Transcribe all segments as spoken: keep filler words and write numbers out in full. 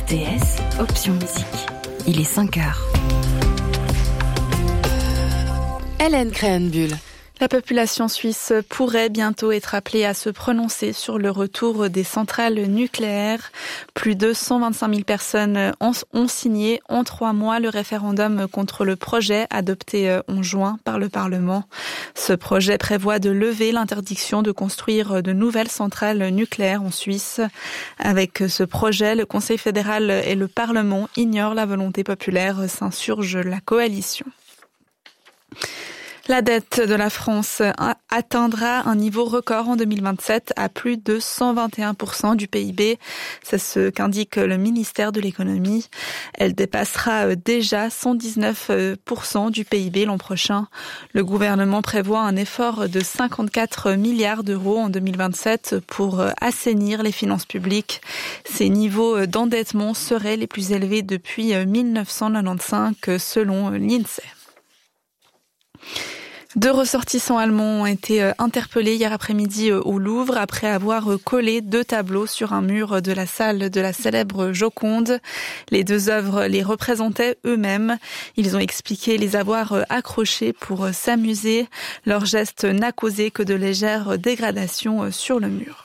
T S, option musique. Il est cinq heures. Hélène Créhenbuhl. La population suisse pourrait bientôt être appelée à se prononcer sur le retour des centrales nucléaires. Plus de cent vingt-cinq mille personnes ont signé en trois mois le référendum contre le projet adopté en juin par le Parlement. Ce projet prévoit de lever l'interdiction de construire de nouvelles centrales nucléaires en Suisse. Avec ce projet, le Conseil fédéral et le Parlement ignorent la volonté populaire, s'insurge la coalition. La dette de la France atteindra un niveau record en deux mille vingt-sept à plus de cent vingt et un pour cent du P I B. C'est ce qu'indique le ministère de l'économie. Elle dépassera déjà cent dix-neuf pour cent du P I B l'an prochain. Le gouvernement prévoit un effort de cinquante-quatre milliards d'euros en deux mille vingt-sept pour assainir les finances publiques. Ces niveaux d'endettement seraient les plus élevés depuis mille neuf cent quatre-vingt-quinze selon l'INSEE. Deux ressortissants allemands ont été interpellés hier après-midi au Louvre après avoir collé deux tableaux sur un mur de la salle de la célèbre Joconde. Les deux œuvres les représentaient eux-mêmes. Ils ont expliqué les avoir accrochés pour s'amuser. Leur geste n'a causé que de légères dégradations sur le mur.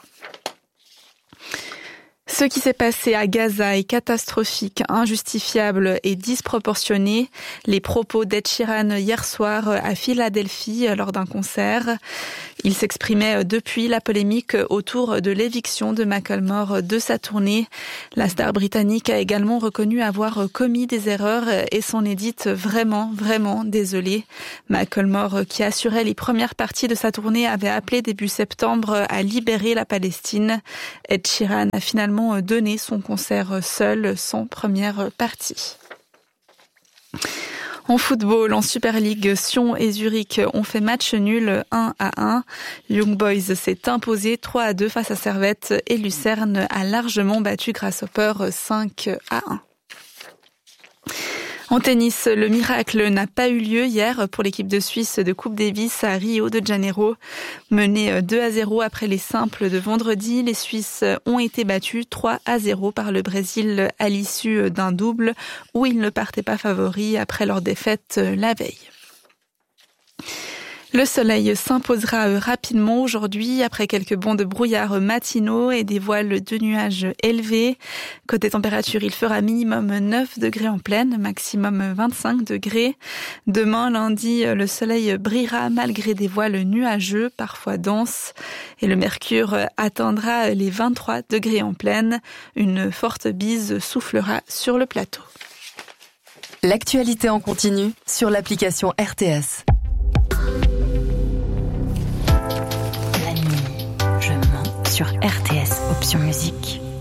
Ce qui s'est passé à Gaza est catastrophique, injustifiable et disproportionné. Les propos d'Ed Sheeran hier soir à Philadelphie lors d'un concert. Il s'exprimait depuis la polémique autour de l'éviction de Macklemore de sa tournée. La star britannique a également reconnu avoir commis des erreurs et s'en est dite vraiment, vraiment désolée. Macklemore, qui assurait les premières parties de sa tournée, avait appelé début septembre à libérer la Palestine. Ed Sheeran a finalement donné son concert seul, sans première partie. En football, en Super League, Sion et Zurich ont fait match nul un à un. Young Boys s'est imposé trois à deux face à Servette et Lucerne a largement battu Grasshopper cinq à un. En tennis, le miracle n'a pas eu lieu hier pour l'équipe de Suisse de Coupe Davis à Rio de Janeiro. Menés deux à zéro après les simples de vendredi, les Suisses ont été battus trois à zéro par le Brésil à l'issue d'un double où ils ne partaient pas favoris après leur défaite la veille. Le soleil s'imposera rapidement aujourd'hui après quelques bancs de brouillard matinaux et des voiles de nuages élevés. Côté température, il fera minimum neuf degrés en pleine, maximum vingt-cinq degrés. Demain, lundi, le soleil brillera malgré des voiles nuageux, parfois denses. Et le mercure atteindra les vingt-trois degrés en pleine. Une forte bise soufflera sur le plateau. L'actualité en continu sur l'application R T S. Sur R T S, option musique.